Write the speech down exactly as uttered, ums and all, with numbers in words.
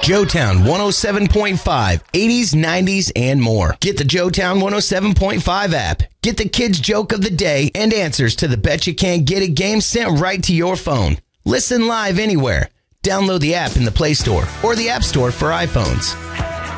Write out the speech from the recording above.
Joetown one oh seven point five, eighties, nineties, and more. Get the Joetown one oh seven point five app. Get the kids' joke of the day and answers to the Bet You Can't Get It game sent right to your phone. Listen live anywhere. Download the app in the Play Store or the App Store for iPhones.